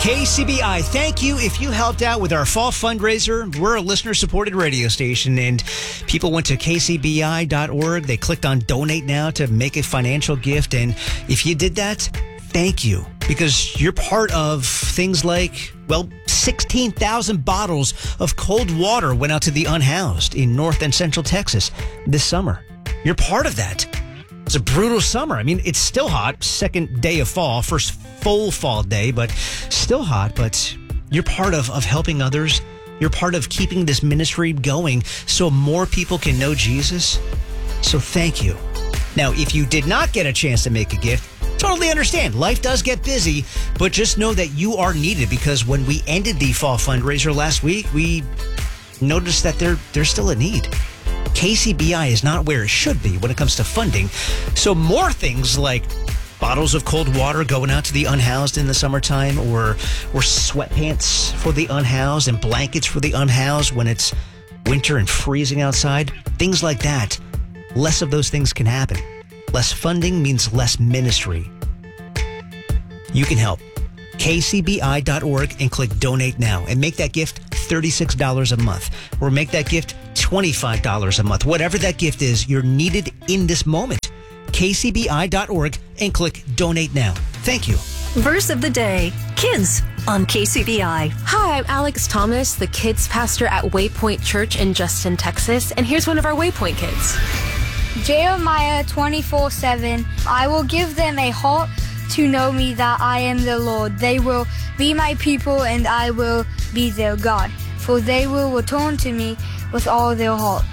KCBI, thank you if you helped out with our fall fundraiser. We're a listener-supported radio station, and people went to kcbi.org. They clicked on Donate Now to make a financial gift, and if you did that, thank you, because you're part of things like, 16,000 bottles of cold water went out to the unhoused in North and Central Texas this summer. You're part of that. It's a brutal summer. I mean, it's still hot. Second day of fall, first full fall day, but still hot. But you're part of helping others. You're part of keeping this ministry going so more people can know Jesus. So thank you. Now, if you did not get a chance to make a gift, totally understand. Life does get busy, but just know that you are needed, because when we ended the fall fundraiser last week, we noticed that there's still a need. KCBI is not where it should be when it comes to funding. So more things like bottles of cold water going out to the unhoused in the summertime, or sweatpants for the unhoused and blankets for the unhoused when it's winter and freezing outside. Things like that. Less of those things can happen. Less funding means less ministry. You can help. kcbi.org and click Donate Now and make that gift $36 a month, or make that gift $25 a month. Whatever that gift is, you're needed in this moment. kcbi.org and click Donate Now. Thank you. Verse of the day, Kids on KCBI. Hi, I'm Alex Thomas, the kids pastor at Waypoint Church in Justin, Texas. And here's one of our Waypoint kids. Jeremiah 24:7. I will give them a heart to know me, that I am the Lord. They will be my people, and I will be their God. For they will return to me with all their heart.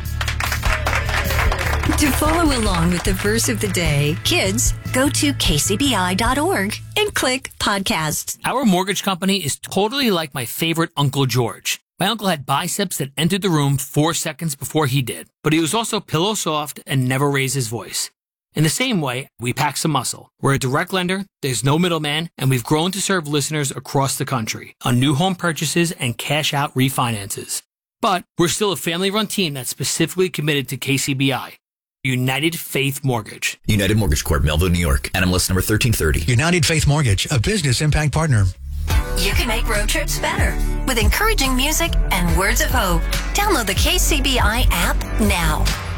To follow along with the verse of the day, kids, go to kcbi.org and click podcasts. Our mortgage company is totally like my favorite Uncle George. My uncle had biceps that entered the room 4 seconds before he did, but he was also pillow soft and never raised his voice. In the same way, we pack some muscle. We're a direct lender, there's no middleman, and we've grown to serve listeners across the country on new home purchases and cash-out refinances. But we're still a family-run team that's specifically committed to KCBI. United Faith Mortgage. United Mortgage Corp, Melville, New York. NMLS number 1330. United Faith Mortgage, a business impact partner. You can make road trips better with encouraging music and words of hope. Download the KCBI app now.